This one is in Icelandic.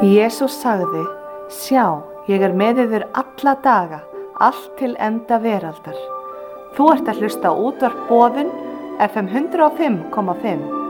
Jesús sagði: Sjá, ég er með yður alla daga, allt til enda veraldar. Þú ert að hlusta á útvarp Boðun, FM 105,5.